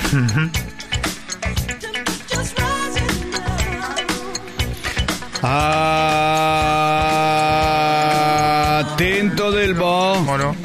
Atento del bo. Bueno.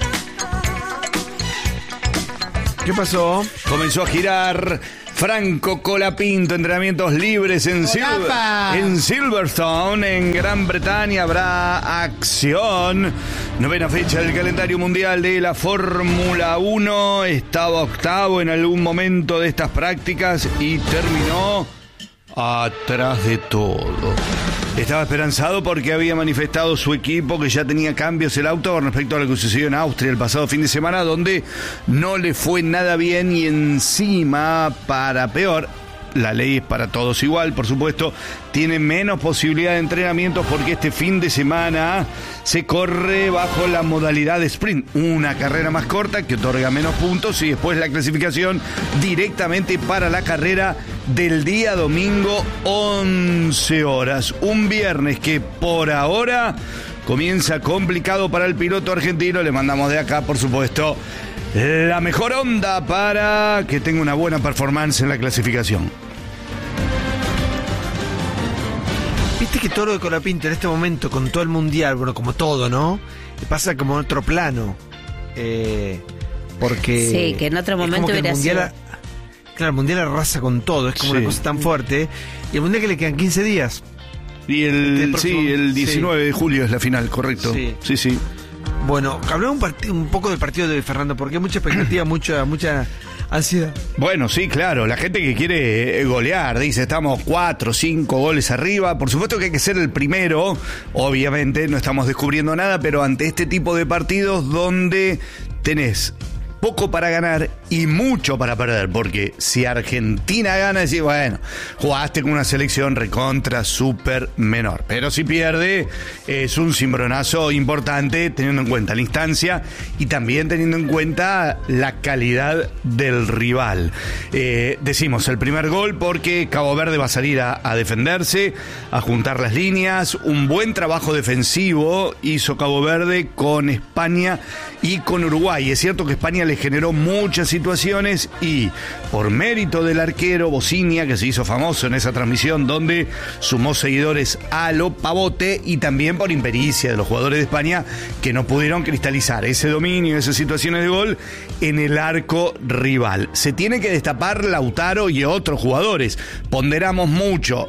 ¿Qué pasó? Comenzó a girar Franco Colapinto, entrenamientos libres en Silverstone, en Gran Bretaña. Habrá acción. 9ª fecha del calendario mundial de la Fórmula 1. Estaba octavo en algún momento de estas prácticas y terminó atrás de todo. Estaba esperanzado porque había manifestado su equipo que ya tenía cambios el auto con respecto a lo que sucedió en Austria el pasado fin de semana, donde no le fue nada bien y encima, para peor, la ley es para todos igual, por supuesto, tiene menos posibilidad de entrenamientos porque este fin de semana se corre bajo la modalidad de sprint, una carrera más corta que otorga menos puntos y después la clasificación directamente para la carrera del día domingo, 11 horas. Un viernes que por ahora comienza complicado para el piloto argentino. Le mandamos de acá, por supuesto, la mejor onda para que tenga una buena performance en la clasificación. Viste que todo lo de Colapinto en este momento, con todo el mundial, bueno, como todo, ¿no? Pasa como en otro plano. Porque. Sí, que en otro momento hubiera sido. Claro, el mundial arrasa con todo, es como una cosa tan fuerte. Y el mundial que le quedan 15 días. Y el 19 de julio es la final, correcto. Sí. Bueno, hablamos un poco del partido de Fernando, porque hay mucha expectativa, mucha ansiedad. Bueno, sí, claro, la gente que quiere golear, dice, estamos 4 o 5 goles arriba. Por supuesto que hay que ser el primero, obviamente, no estamos descubriendo nada, pero ante este tipo de partidos donde tenés poco para ganar y mucho para perder, porque si Argentina gana, decís, bueno, jugaste con una selección recontra súper menor, pero si pierde es un cimbronazo importante teniendo en cuenta la instancia y también teniendo en cuenta la calidad del rival. Decimos el primer gol porque Cabo Verde va a salir a defenderse, a juntar las líneas. Un buen trabajo defensivo hizo Cabo Verde con España y con Uruguay. Es cierto que España le generó muchas situaciones y por mérito del arquero Bocinia, que se hizo famoso en esa transmisión donde sumó seguidores a lo pavote, y también por impericia de los jugadores de España que no pudieron cristalizar ese dominio, esas situaciones de gol en el arco rival. Se tiene que destapar Lautaro y otros jugadores. Ponderamos mucho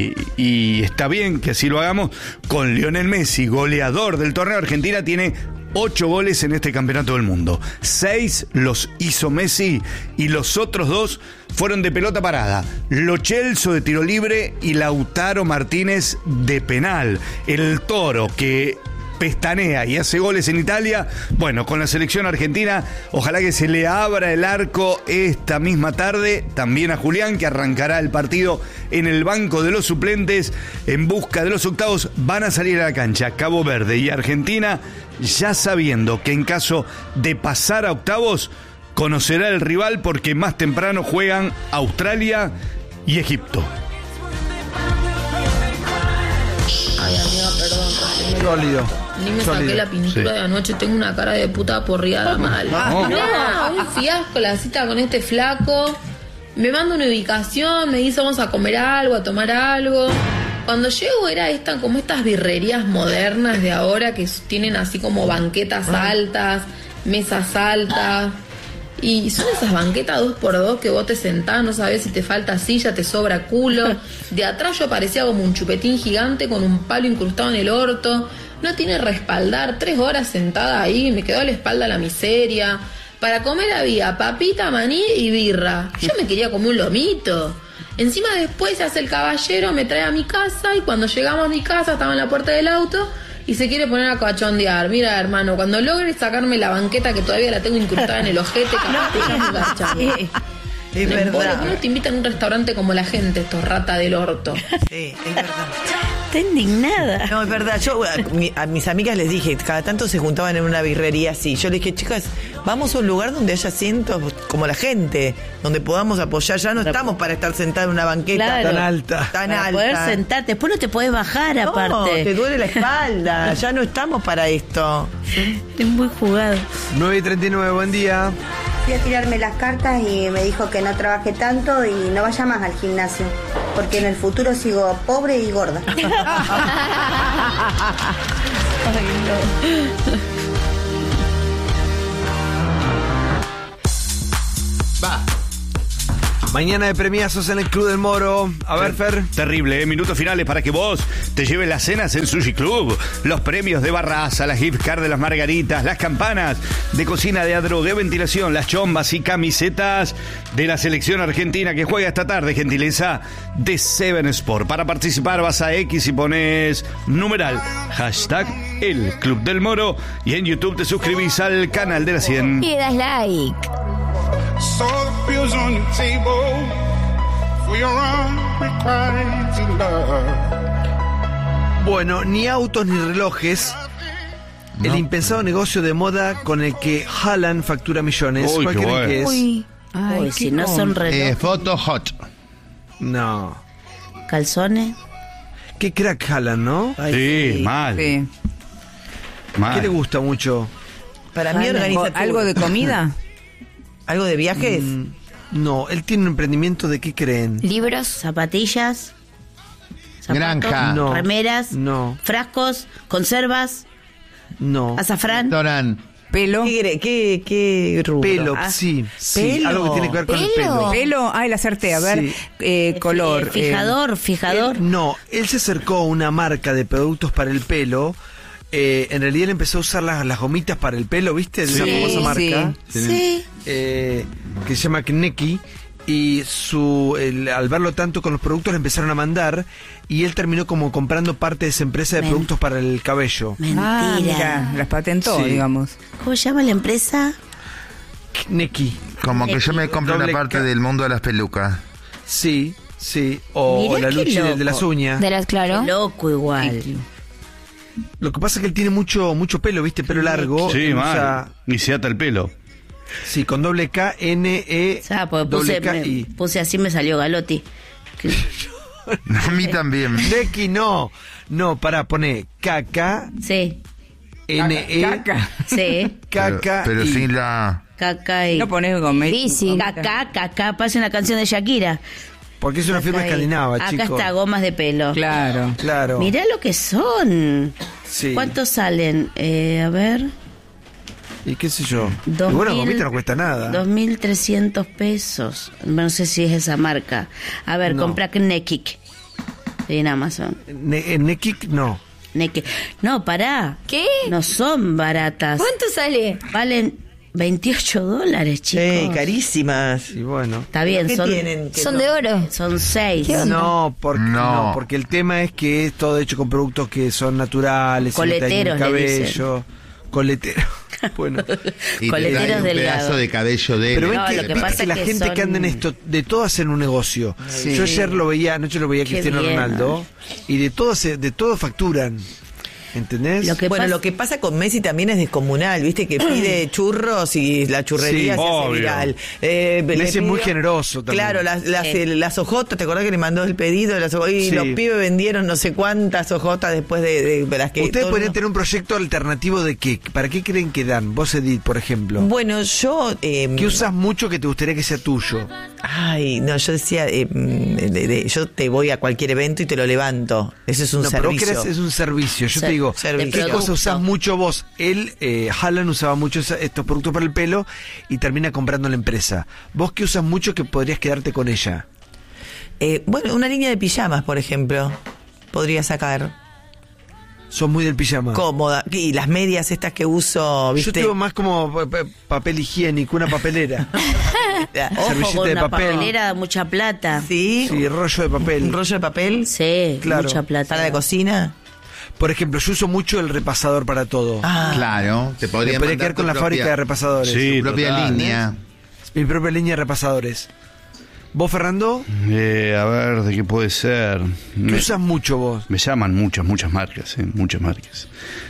y está bien que así lo hagamos con Lionel Messi, goleador del torneo. Argentina tiene 8 goles en este campeonato del mundo. 6 los hizo Messi y los otros 2 fueron de pelota parada. Lo Celso de tiro libre y Lautaro Martínez de penal. El Toro que pestanea y hace goles en Italia. Bueno, con la selección argentina, ojalá que se le abra el arco esta misma tarde. También a Julián, que arrancará el partido en el banco de los suplentes en busca de los octavos. Van a salir a la cancha Cabo Verde y Argentina, ya sabiendo que en caso de pasar a octavos, conocerá el rival porque más temprano juegan Australia y Egipto. Ay, amiga, perdón. Sólido. Ni me saqué la pintura de anoche, tengo una cara de puta porriada mal. Un fiasco la cita con este flaco. Me manda una ubicación, me dice vamos a comer algo, a tomar algo. Cuando llego era como estas birrerías modernas de ahora que tienen así como banquetas altas, mesas altas. Y son esas banquetas 2x2 que vos te sentás, no sabés si te falta silla, te sobra culo. De atrás yo parecía como un chupetín gigante con un palo incrustado en el orto. No tiene respaldar, 3 horas sentada ahí, me quedó a la espalda la miseria. Para comer había papita, maní y birra. Yo me quería comer un lomito. Encima después se hace el caballero, me trae a mi casa y cuando llegamos a mi casa estaba en la puerta del auto y se quiere poner a cachondear. Mira, hermano, cuando logres sacarme la banqueta que todavía la tengo incrustada en el ojete, capaz te llamo cachando. Es verdad. ¿Por qué no te invitan a un restaurante como la gente, estos rata del orto? Sí, es verdad. Está indignada. No, es verdad. Yo a mis amigas les dije, cada tanto se juntaban en una birrería así. Yo les dije, chicas, vamos a un lugar donde haya asientos como la gente, donde podamos apoyar. Ya no estamos para estar sentados en una banqueta Claro. tan Para alta. poder sentarte. Después no te podés bajar, No, aparte. te duele la espalda. Ya no estamos para esto. Es muy jugado. 9:39, buen día. Fui a tirarme las cartas y me dijo que no trabaje tanto y no vaya más al gimnasio, porque en el futuro sigo pobre y gorda. Va. Mañana de premiazos en el Club del Moro. A ver, Fer. Terrible, ¿eh? Minutos finales para que vos te lleves las cenas en Sushi Club. Los premios de Barraza, las gift card de las margaritas, las campanas de cocina de Adro, de ventilación, las chombas y camisetas de la selección argentina que juega esta tarde, gentileza de Seven Sport. Para participar vas a X y pones numeral hashtag el Club del Moro y en YouTube te suscribís al canal de la 100. Y le das like. Bueno, ni autos ni relojes. No. El impensado negocio de moda con el que Haaland factura millones. Uy, ¿Cuál creen que es? Uy, si no son relojes. Photo hot. No. Calzones. Qué crack Haaland, ¿no? Sí, mal. Sí. Mal. ¿Qué le gusta mucho? Para mí organiza todo. ¿Algo de comida? ¿Algo de viajes? No, él tiene un emprendimiento de ¿qué creen? Libros, zapatillas, zapatos, Granja. No. remeras, No. frascos, conservas, No. azafrán. Restaurante. ¿Pelo? ¿Qué rubro? Pelo, Ah, sí. pelo. Algo que tiene que ver con el ¿Pelo? pelo. ¿Pelo? Ay, la acerté. A ver, color. Fijador. No, él se acercó a una marca de productos para el pelo. En realidad él empezó a usar las gomitas para el pelo, ¿viste? De una famosa marca. Sí. Que se llama Kneki. Y al verlo tanto con los productos le empezaron a mandar. Y él terminó como comprando parte de esa empresa de productos para el cabello. Ah, Mentira. mira, las patentó, Sí. digamos. ¿Cómo se llama la empresa? Kneki. Como que yo me compro una Doble parte K. del mundo de las pelucas. Sí. O Mirá la qué lucha loco. de las uñas. De las, claro. Qué loco igual. Lo que pasa es que él tiene mucho pelo, ¿viste? Pelo largo. Sí, Él mal. usa- Y se ata el pelo. Sí, con doble K, N-E, O sea, porque doble K, me I. puse así, me salió Galotti. A mí también. Neki no. No, pará, pone K-K, Sí, N-E, Caca. sí. K-K, Pero I. sin la... Caca y... No pones gomet. Difícil. Caca, parece una canción de Shakira. Porque es una firma Acá escandinava, Acá chicos. está, gomas de pelo. Claro. Claro. Mirá lo que son. Sí. ¿Cuántos salen? A ver. Y qué sé yo. Y 2000, bueno, gomita no cuesta nada. 2.300 pesos. No sé si es esa marca. A ver, No. compra Nekik en Amazon. Nekik no. Nekik. No, pará. ¿Qué? No son baratas. ¿Cuánto sale? Valen $28, chicos. Carísimas. Y bueno. Está bien, ¿Qué son, tienen? que Son no? de oro. son 6. ¿Qué onda? No, No. porque el tema es que es todo hecho con productos que son naturales. Coleteros, el le cabello. Coletero. Bueno. Y te Coleteros trae un delgados. pedazo de cabello de él. Pero ven No, que, lo que viste pasa que es la que gente son- que anda en esto, de todo hacen un negocio. Sí. Yo ayer lo veía, anoche lo veía a Qué Cristiano bien, Ronaldo, y de todo facturan. ¿Entendés? Lo que Bueno, pasa- lo que pasa con Messi también es descomunal, viste que pide churros y la churrería Sí, se hace obvio. viral. Messi es muy generoso también. Claro, las ojotas, ¿te acordás que le mandó el pedido de las ojotas? Y Sí. los pibes vendieron no sé cuántas ojotas después de las que... Ustedes todo podrían el tener un proyecto alternativo de qué. ¿Para qué creen que dan? Vos, Edith, por ejemplo. mundo- Bueno, yo... ¿Qué usas mucho que te gustaría que sea tuyo? Ay, no, yo decía, yo te voy a cualquier evento y te lo levanto. Eso es un No, pero vos servicio. querés, es un servicio. Yo te Ser- digo, servicio. ¿qué producto. cosa usás mucho vos? Él, Haaland usaba mucho estos productos para el pelo y termina comprando la empresa. ¿Vos qué usas mucho que podrías quedarte con ella? Bueno, una línea de pijamas, por ejemplo, podría sacar. Sos muy del pijama. Cómoda. Y las medias estas que uso, Yo ¿viste? tengo más como papel higiénico, una papelera. Ojo, servilleta con de una papel. papelera da mucha plata. Sí, Sí, rollo de papel. un rollo de papel. Sí, Claro. mucha plata. Sala de cocina. Por ejemplo, yo uso mucho el repasador para todo. Claro, te Me podría podría mandar quedar con tu la fábrica de repasadores. Sí. tu propia total. línea. Mi propia línea de repasadores. ¿Vos, Fernando? A ver, ¿de qué puede ser? ¿Qué usas mucho vos? Me llaman muchas marcas, muchas marcas.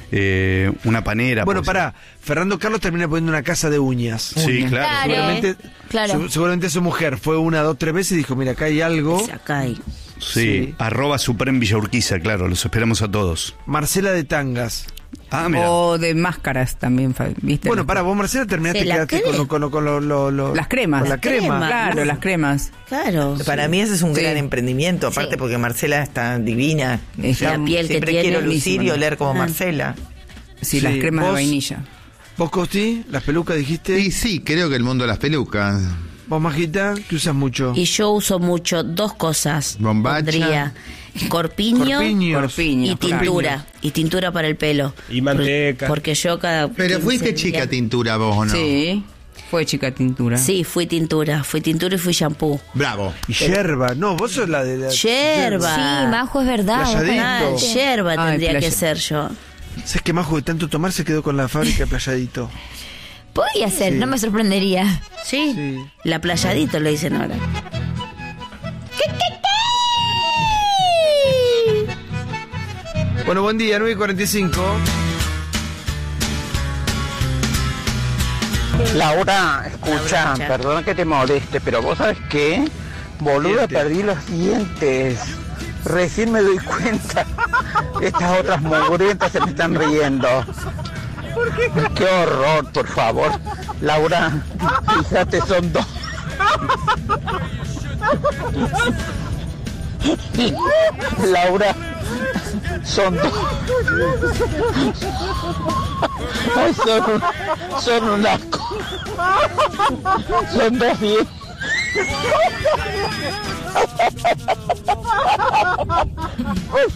Una panera. Bueno, puede ser. pará. Fernando Carlos termina poniendo una casa de uñas. Sí, claro. Seguramente, Claro. seguramente su mujer fue 1, 2, 3 veces y dijo, mira, acá hay algo. Acá hay. Sí, Sí. @Suprem Villa Urquiza, claro, los esperamos a todos. Marcela de Tangas. Ah, mira. O de máscaras también, ¿viste? Bueno, para vos, Marcela, terminaste ¿Se la quedaste cree? con lo- Las cremas. Con la crema. Claro, las cremas. Claro. Para mí ese es un Sí. gran emprendimiento, aparte Sí. porque Marcela está divina. Está- La piel que Siempre tiene. quiero lucir y buenísima. oler como Ah. Marcela. Sí, las Sí, cremas de vos- vainilla. ¿Vos, Costi? ¿Las pelucas dijiste? Y sí, creo que el mundo de las pelucas. ¿Vos, Majita? ¿Qué usas mucho? Y yo uso mucho dos cosas. Bombacha. Pondría corpiño Corpiños. Corpiño. y tintura. Y tintura para el pelo. Y manteca. Porque yo cada... Pero 15 fuiste chica días- tintura vos, ¿o no? Sí, fue chica tintura. Sí, fui tintura y fui shampoo. Bravo. Y yerba. No, vos sos la de la... Yerba. Sí, Majo, es verdad. Playadito. Ah, yerba Ay, tendría que playa. ser yo. ¿Sabes qué, Majo? De tanto tomar se quedó con la fábrica de Playadito. Podría ser, Sí. no me sorprendería. ¿Sí? Sí. La playadito le dicen ahora. Bueno, buen día, 9:45. Laura, escucha, Laura, perdona que te moleste, pero vos sabes qué, boluda, Dientes. perdí los dientes. Recién me doy cuenta. Estas otras mugrientas se me están riendo. Qué horror, por favor. Laura, fíjate, son dos. Laura, son dos. Ay, son un asco. Son dos bien.